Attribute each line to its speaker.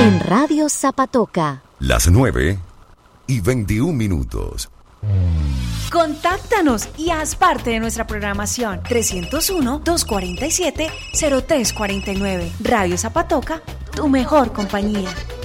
Speaker 1: En Radio Zapatoca.
Speaker 2: Las 9:21.
Speaker 3: Contáctanos y haz parte de nuestra programación. 301-247-0349. Radio Zapatoca, tu mejor compañía.